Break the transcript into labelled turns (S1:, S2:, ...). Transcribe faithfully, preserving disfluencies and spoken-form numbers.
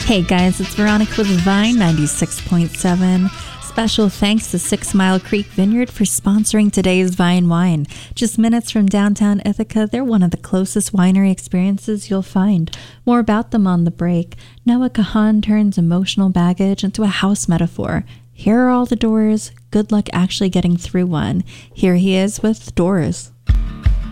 S1: Hey guys, it's Veronica with Vine ninety-six point seven. Special thanks to Six Mile Creek Vineyard for sponsoring today's Vine Wine. Just minutes from downtown Ithaca, they're one of the closest winery experiences you'll find. More about them on the break. Noah Kahan turns emotional baggage into a house metaphor. Here are all the doors. Good luck actually getting through one. Here he is with Doors.